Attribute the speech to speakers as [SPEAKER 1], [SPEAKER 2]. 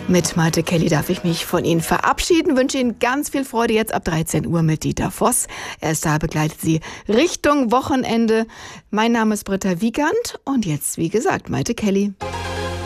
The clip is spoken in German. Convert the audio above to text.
[SPEAKER 1] Mit Malte Kelly darf ich mich von Ihnen verabschieden, wünsche Ihnen ganz viel Freude jetzt ab 13 Uhr mit Dieter Voss. Er ist da, begleitet Sie Richtung Wochenende. Mein Name ist Britta Wiegand und jetzt, wie gesagt, Malte Kelly.